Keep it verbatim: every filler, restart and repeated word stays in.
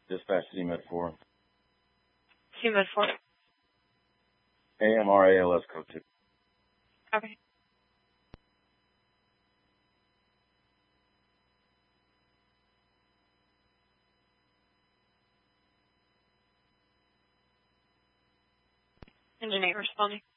Dispatch C Med four. C Med four. A M R A L S code two. Okay. Engineer responding.